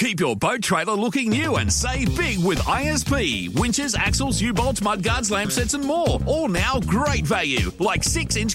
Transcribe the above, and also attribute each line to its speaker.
Speaker 1: Keep your boat trailer looking new and save big with ISP. Winches, axles, U-bolts, mudguards, lamp sets and more. All now great value, like 6-inch